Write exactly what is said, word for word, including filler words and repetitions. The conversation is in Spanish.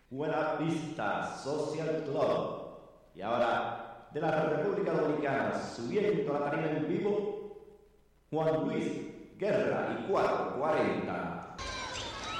Buena Vista Social Club. Y ahora, de la República Dominicana, subiendo a la tarima en vivo, Juan Luis Guerra y cuatrocientos cuarenta.